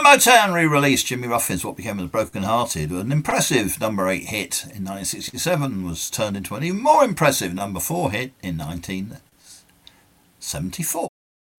Motown re-released Jimmy Ruffin's What Became of the Broken Hearted. An impressive number 8 hit in 1967 was turned into an even more impressive number 4 hit in 1974.